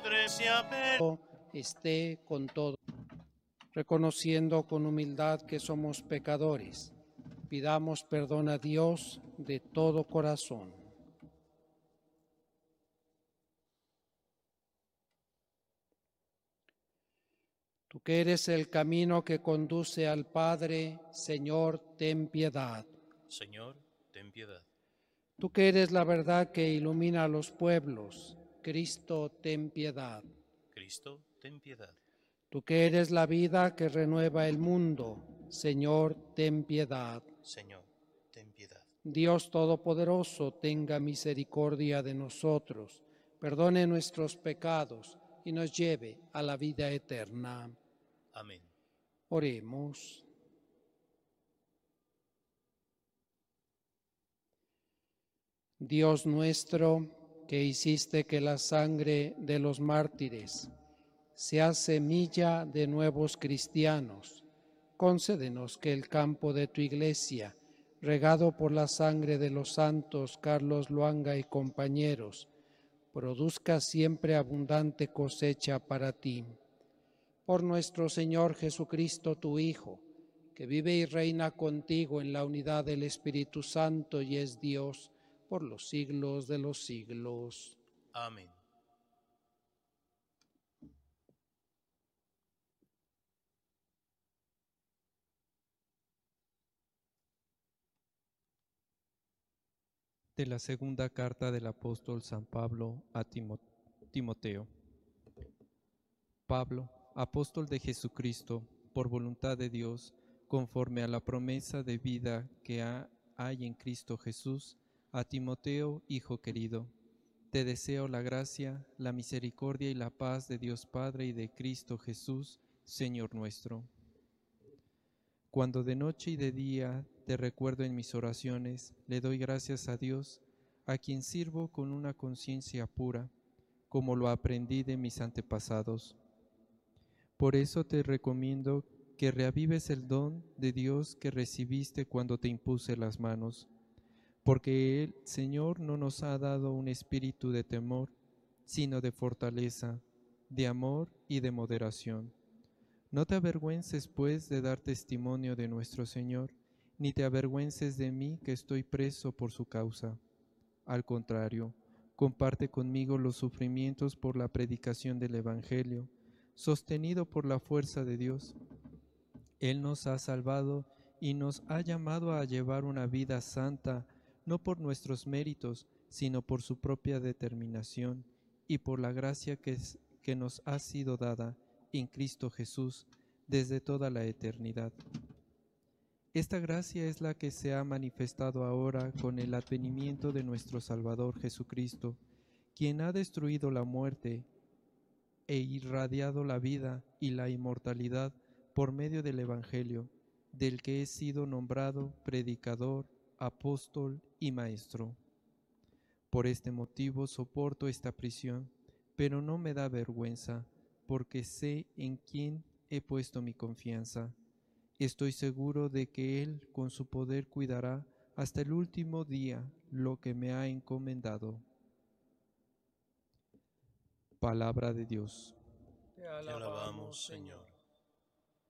Padre sea esté con todos, reconociendo con humildad que somos pecadores. Pidamos perdón a Dios de todo corazón. Tú que eres el camino que conduce al Padre, Señor, ten piedad. Señor, ten piedad. Tú que eres la verdad que ilumina a los pueblos, Cristo, ten piedad. Cristo, ten piedad. Tú que eres la vida que renueva el mundo, Señor, ten piedad. Señor, ten piedad. Dios Todopoderoso, tenga misericordia de nosotros, perdone nuestros pecados y nos lleve a la vida eterna. Amén. Oremos. Dios nuestro, que hiciste que la sangre de los mártires sea semilla de nuevos cristianos, concédenos que el campo de tu iglesia, regado por la sangre de los santos Carlos Luanga y compañeros, produzca siempre abundante cosecha para ti. Por nuestro Señor Jesucristo, tu Hijo, que vive y reina contigo en la unidad del Espíritu Santo y es Dios por los siglos de los siglos. Amén. De la segunda carta del apóstol San Pablo a Timoteo. Pablo, apóstol de Jesucristo, por voluntad de Dios, conforme a la promesa de vida que hay en Cristo Jesús, a Timoteo, hijo querido. Te deseo la gracia, la misericordia y la paz de Dios Padre y de Cristo Jesús, Señor nuestro. Cuando de noche y de día te recuerdo en mis oraciones, le doy gracias a Dios, a quien sirvo con una conciencia pura, como lo aprendí de mis antepasados. Por eso te recomiendo que reavives el don de Dios que recibiste cuando te impuse las manos, porque el Señor no nos ha dado un espíritu de temor, sino de fortaleza, de amor y de moderación. No te avergüences, pues, de dar testimonio de nuestro Señor, ni te avergüences de mí, que estoy preso por su causa. Al contrario, comparte conmigo los sufrimientos por la predicación del Evangelio, sostenido por la fuerza de Dios. Él nos ha salvado y nos ha llamado a llevar una vida santa, no por nuestros méritos, sino por su propia determinación y por la gracia que nos ha sido dada en Cristo Jesús desde toda la eternidad. Esta gracia es la que se ha manifestado ahora con el advenimiento de nuestro Salvador Jesucristo, quien ha destruido la muerte e irradiado la vida y la inmortalidad por medio del Evangelio, del que he sido nombrado predicador, apóstol y maestro. Por este motivo soporto esta prisión, pero no me da vergüenza, porque sé en quién he puesto mi confianza. Estoy seguro de que Él con su poder cuidará hasta el último día lo que me ha encomendado. Palabra de Dios. Te alabamos, Señor.